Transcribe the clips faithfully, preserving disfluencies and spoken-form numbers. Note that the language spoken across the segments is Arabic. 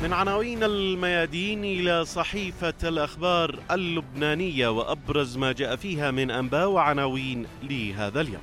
من عناوين الميادين إلى صحيفة الأخبار اللبنانية وأبرز ما جاء فيها من أنباء وعناوين لهذا اليوم.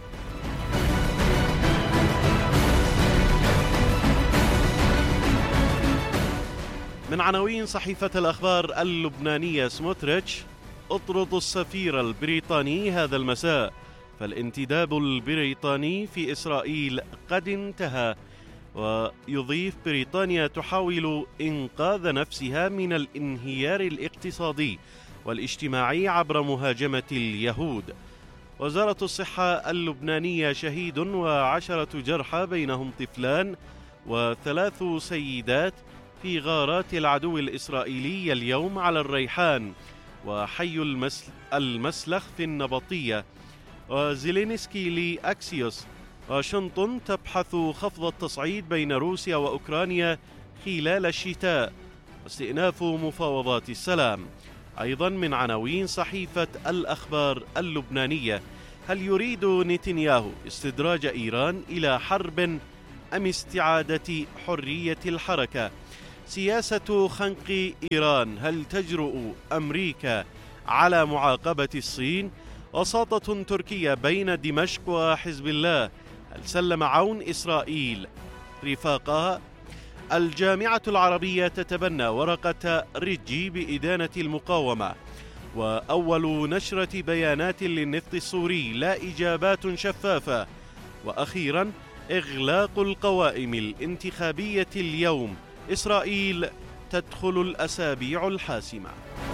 من عناوين صحيفة الأخبار اللبنانية: سموتريتش اطرد السفير البريطاني هذا المساء، فالانتداب البريطاني في إسرائيل قد انتهى. ويضيف: بريطانيا تحاول إنقاذ نفسها من الانهيار الاقتصادي والاجتماعي عبر مهاجمة اليهود. وزارة الصحة اللبنانية: شهيد وعشرة جرحى بينهم طفلان وثلاث سيدات في غارات العدو الإسرائيلي اليوم على الريحان وحي المسل المسلخ في النبطية. وزيلينسكي لأكسيوس: واشنطن تبحث خفض التصعيد بين روسيا وأوكرانيا خلال الشتاء واستئناف مفاوضات السلام. أيضا من عناوين صحيفة الأخبار اللبنانية: هل يريد نتنياهو استدراج إيران إلى حرب أم استعادة حرية الحركة؟ سياسة خنق إيران: هل تجرؤ أمريكا على معاقبة الصين؟ وساطة تركية بين دمشق وحزب الله: هل سلم عون إسرائيل رفاقها؟ الجامعة العربية تتبنى ورقة ريجي بإدانة المقاومة. وأول نشرة بيانات للنفط السوري: لا إجابات شفافة. وأخيرا: إغلاق القوائم الانتخابية اليوم، إسرائيل تدخل الأسابيع الحاسمة.